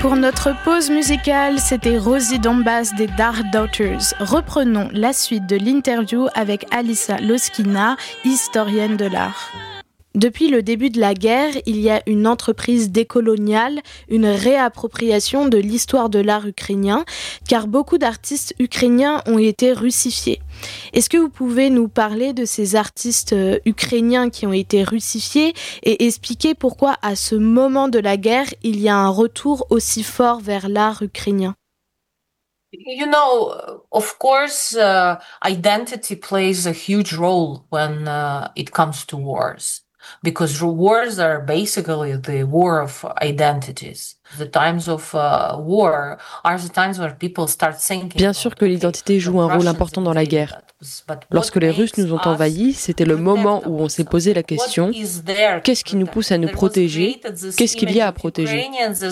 Pour notre pause musicale, c'était Rosie Dombas des Dark Daughters. Reprenons la suite de l'interview avec Alissa Loskina, historienne de l'art. Depuis le début de la guerre, il y a une entreprise décoloniale, une réappropriation de l'histoire de l'art ukrainien, car beaucoup d'artistes ukrainiens ont été russifiés. Est-ce que vous pouvez nous parler de ces artistes ukrainiens qui ont été russifiés et expliquer pourquoi, à ce moment de la guerre, il y a un retour aussi fort vers l'art ukrainien? You know, of course, identity plays a huge role when it comes to wars. Because wars are basically the war of identities. The times of war are the times where people start thinking. Bien sûr que l'identité joue un rôle important dans la guerre. Lorsque les Russes nous ont envahis, c'était le moment où on s'est posé la question: qu'est-ce qui nous pousse à nous protéger? Qu'est-ce qu'il y a à protéger?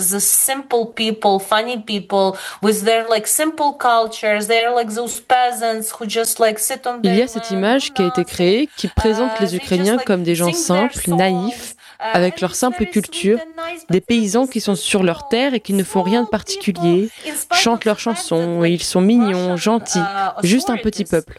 Il y a cette image qui a été créée qui présente les Ukrainiens comme des gens simples, naïfs, avec leur simple culture, des paysans qui sont sur leur terre et qui ne font rien de particulier, chantent leurs chansons et ils sont mignons, gentils, juste un petit peuple.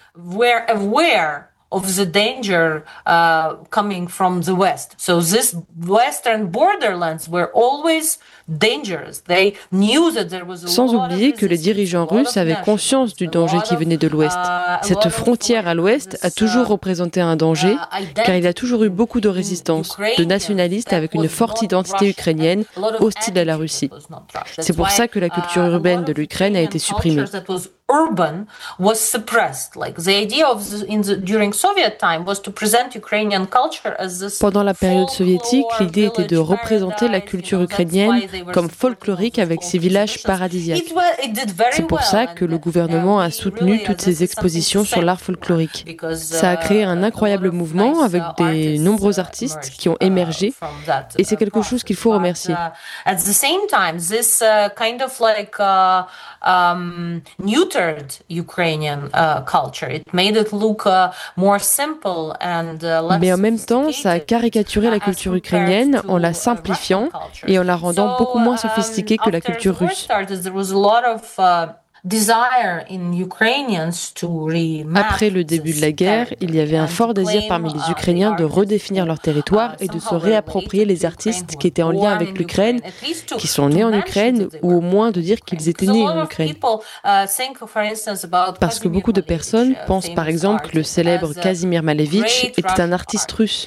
Of the danger coming from the West. So these western borderlands were always dangerous. They knew that there was a Sans oublier que les dirigeants russes avaient conscience du danger qui venait de l'Ouest. Cette frontière à l'Ouest a toujours représenté un danger, car il y a toujours eu beaucoup de résistance, de nationalistes avec une forte identité ukrainienne, hostiles à la Russie. C'est pour ça que la culture urbaine de l'Ukraine a été supprimée. Urban was suppressed. Like the idea of during Soviet time was to present Ukrainian culture as this. Pendant la période soviétique, l'idée était de représenter la culture ukrainienne comme folklorique avec ses villages paradisiaques. C'est pour ça que le gouvernement a soutenu toutes ces expositions sur l'art folklorique. Ça a créé un incroyable mouvement avec des nombreux artistes qui ont émergé et c'est quelque chose qu'il faut remercier. At the same time, this kind of like neutered Ukrainian culture. It made it look more simple and less. Mais en même temps, ça a caricaturé la culture ukrainienne en la simplifiant et en la rendant beaucoup moins sophistiquée que la culture russe. Après le début de la guerre, il y avait un fort désir parmi les Ukrainiens de redéfinir leur territoire et de se réapproprier les artistes qui étaient en lien avec l'Ukraine, qui sont nés en Ukraine, ou au moins de dire qu'ils étaient nés en Ukraine. Parce que beaucoup de personnes pensent par exemple que le célèbre Kazimir Malevich était un artiste russe.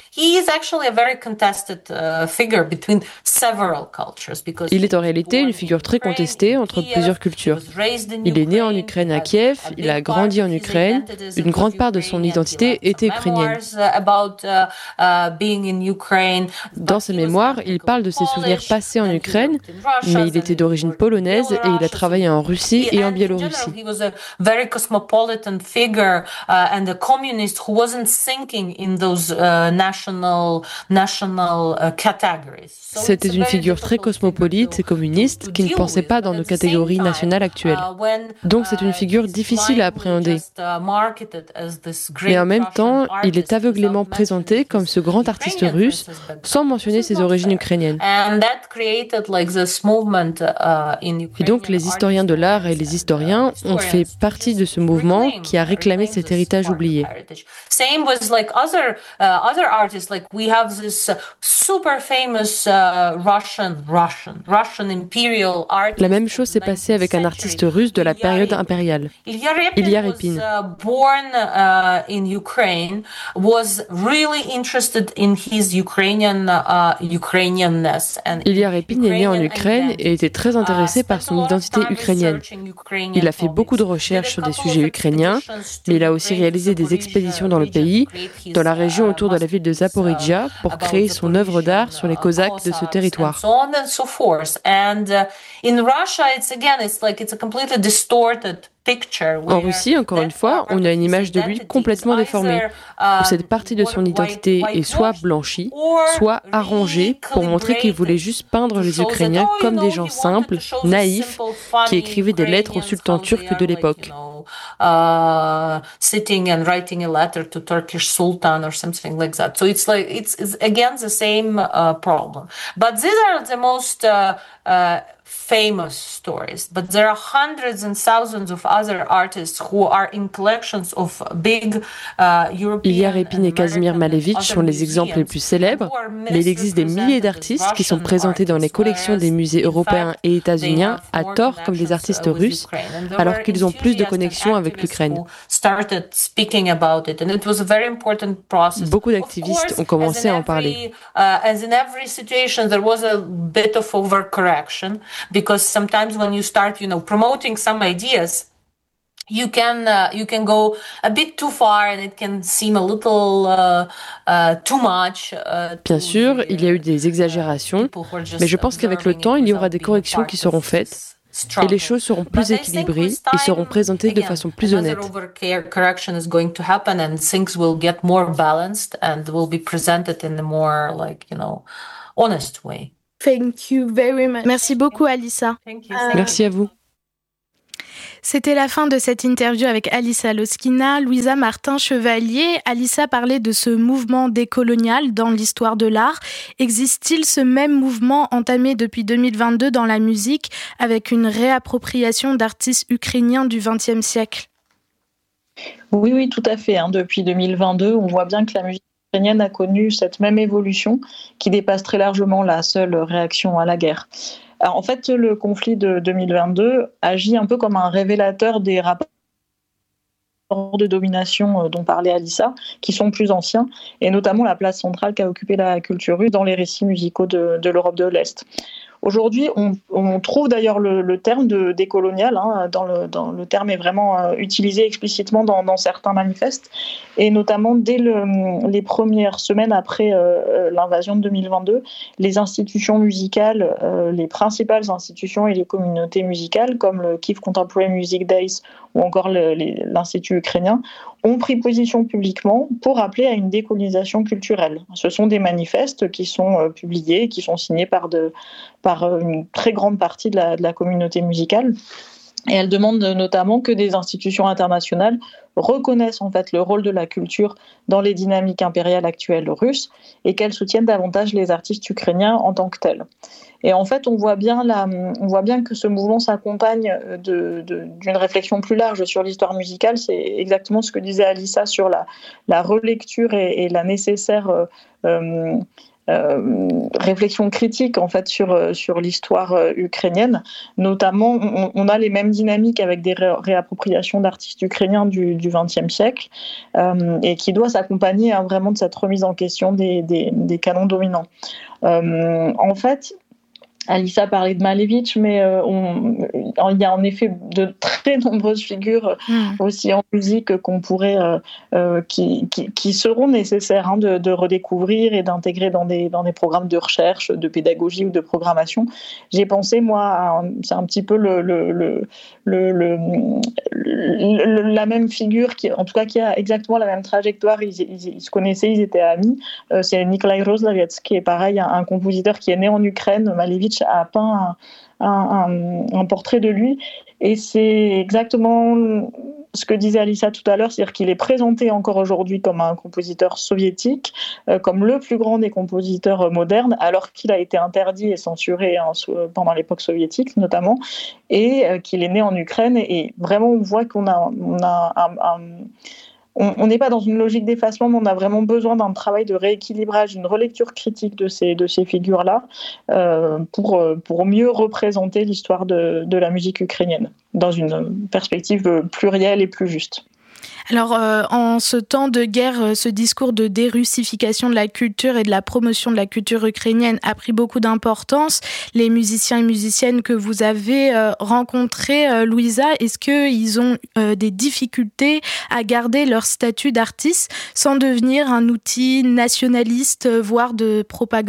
Il est en réalité une figure très contestée entre plusieurs cultures. Il est né en Ukraine à Kiev, il a grandi en Ukraine, une grande part de son identité était ukrainienne. Dans ses mémoires, il parle de ses souvenirs passés en Ukraine, mais il était d'origine polonaise et il a travaillé en Russie et en Biélorussie. C'était une figure très cosmopolite et communiste qui ne pensait pas dans nos catégories nationales actuelles. Donc c'est une figure difficile à appréhender. Mais en même temps, il est aveuglément présenté comme ce grand artiste russe, sans mentionner ses origines ukrainiennes. Et donc les historiens de l'art et les historiens ont fait partie de ce mouvement qui a réclamé cet héritage oublié. La même chose s'est passée avec un artiste russe de la période impériale, Ilya Repin. Ilya Repin est né en Ukraine et était très intéressé par son identité ukrainienne. Il a fait beaucoup de recherches sur des sujets ukrainiens, mais il a aussi réalisé des expéditions dans le pays, dans la région autour de la ville de Zaporizhia, pour créer son œuvre d'art sur les Cosaques de ce territoire. En Russie, encore une fois, on a une image de lui complètement déformée, où cette partie de son identité est soit blanchie, soit arrangée pour montrer qu'il voulait juste peindre les Ukrainiens comme des gens simples, naïfs, qui écrivaient des lettres au sultan turc de l'époque. Sitting and writing a letter to Turkish Sultan or something like that. So it's again the same problem. But these are the most famous stories, but there are hundreds and thousands of other artists who are in collections of big European. Ilya Repin et Kazimir Malevich sont les exemples les plus célèbres, mais il existe des milliers d'artistes qui sont présentés dans les collections des musées européens et états-uniens à tort comme des artistes russes, alors qu'ils ont plus de connexions avec l'Ukraine. Beaucoup d'activistes ont commencé à en parler. As in every situation, there was a bit of overcorrection, because sometimes when you start, promoting some ideas, you can go a bit too far and it can seem a little too much. Bien sûr, il y a eu des exagérations, mais je pense qu'avec le temps, il y aura des corrections qui seront faites. Et les choses seront plus équilibrées et seront présentées de façon plus honnête. Correction is going to happen and things will get more balanced and will be presented in a more honest way. Thank you very much. Merci beaucoup, Alissa. Merci à vous. C'était la fin de cette interview avec Alissa Loskina, Louisa Martin-Chevalier. Alissa parlait de ce mouvement décolonial dans l'histoire de l'art. Existe-t-il ce même mouvement entamé depuis 2022 dans la musique avec une réappropriation d'artistes ukrainiens du XXe siècle ? Oui, tout à fait. Depuis 2022, on voit bien que la musique ukrainienne a connu cette même évolution qui dépasse très largement la seule réaction à la guerre. Alors, en fait, le conflit de 2022 agit un peu comme un révélateur des rapports de domination dont parlait Alissa, qui sont plus anciens, et notamment la place centrale qu'a occupée la culture russe dans les récits musicaux de l'Europe de l'Est. Aujourd'hui, on trouve d'ailleurs le terme de décolonial, le terme est vraiment utilisé explicitement dans certains manifestes, et notamment dès les premières semaines après l'invasion de 2022, les institutions musicales, les principales institutions et les communautés musicales, comme le Kyiv Contemporary Music Days ou encore l'Institut ukrainien, ont pris position publiquement pour appeler à une décolonisation culturelle. Ce sont des manifestes qui sont publiés, qui sont signés par une très grande partie de la communauté musicale. Et elles demandent notamment que des institutions internationales reconnaissent en fait le rôle de la culture dans les dynamiques impériales actuelles russes et qu'elles soutiennent davantage les artistes ukrainiens en tant que tels. Et en fait, on voit bien que ce mouvement s'accompagne d'une réflexion plus large sur l'histoire musicale. C'est exactement ce que disait Alissa sur la relecture et la nécessaire réflexion critique en fait sur l'histoire ukrainienne. Notamment, on a les mêmes dynamiques avec des réappropriations d'artistes ukrainiens du XXe siècle et qui doit s'accompagner vraiment de cette remise en question des canons dominants. En fait, Alissa parlait de Malevich, mais il y a en effet de très nombreuses figures aussi en musique qu'on pourrait, qui seront nécessaires de redécouvrir et d'intégrer dans des programmes de recherche, de pédagogie ou de programmation. J'ai pensé, moi, c'est un petit peu la même figure, qui a exactement la même trajectoire. Ils se connaissaient, ils étaient amis. C'est Nikolai Roslavets, qui est pareil, un compositeur qui est né en Ukraine. Malevich a peint un portrait de lui, et c'est exactement ce que disait Alissa tout à l'heure, c'est-à-dire qu'il est présenté encore aujourd'hui comme un compositeur soviétique, comme le plus grand des compositeurs modernes, alors qu'il a été interdit et censuré pendant l'époque soviétique notamment, et qu'il est né en Ukraine. Et vraiment, on voit qu'on a on n'est pas dans une logique d'effacement, mais on a vraiment besoin d'un travail de rééquilibrage, d'une relecture critique de ces figures-là pour mieux représenter l'histoire de la musique ukrainienne dans une perspective plurielle et plus juste. Alors, en ce temps de guerre, ce discours de dérussification de la culture et de la promotion de la culture ukrainienne a pris beaucoup d'importance. Les musiciens et musiciennes que vous avez rencontrés, Louisa, est-ce qu'ils ont des difficultés à garder leur statut d'artiste sans devenir un outil nationaliste, voire de propagande ?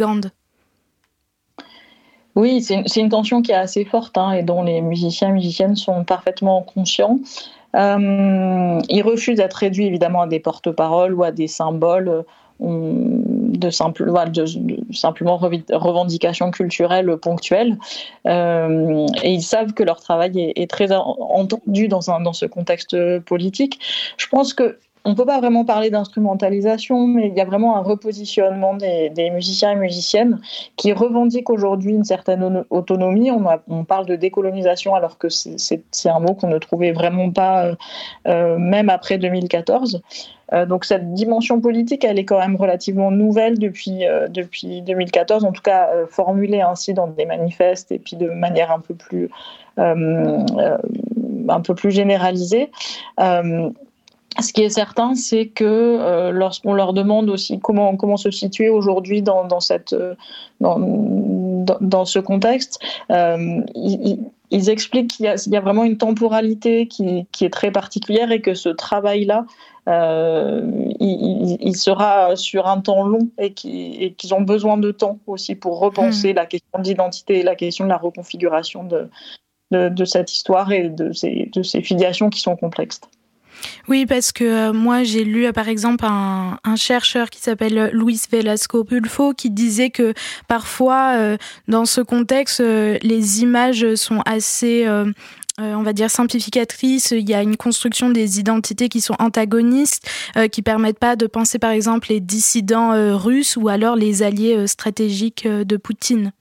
Oui, c'est une tension qui est assez forte et dont les musiciens et musiciennes sont parfaitement conscients. Ils refusent d'être réduits évidemment à des porte-paroles ou à des symboles de simplement revendications culturelles ponctuelles, et ils savent que leur travail est très entendu dans ce contexte politique. Je pense que on ne peut pas vraiment parler d'instrumentalisation, mais il y a vraiment un repositionnement des musiciens et musiciennes qui revendiquent aujourd'hui une certaine autonomie. On parle de décolonisation alors que c'est un mot qu'on ne trouvait vraiment pas même après 2014. Donc cette dimension politique, elle est quand même relativement nouvelle depuis 2014, en tout cas formulée ainsi dans des manifestes et puis de manière un peu plus généralisée. Ce qui est certain, c'est que lorsqu'on leur demande aussi comment se situer aujourd'hui dans ce contexte, ils expliquent qu'il y a vraiment une temporalité qui est très particulière et que ce travail-là, il sera sur un temps long et qu'ils ont besoin de temps aussi pour repenser la question d'identité et la question de la reconfiguration de cette histoire et de ces filiations qui sont complexes. Oui, parce que moi, j'ai lu, par exemple, un chercheur qui s'appelle Luis Velasco Pulfo qui disait que parfois, dans ce contexte, les images sont assez... on va dire simplificatrices. Il y a une construction des identités qui sont antagonistes, qui permettent pas de penser par exemple les dissidents russes ou alors les alliés stratégiques de Poutine.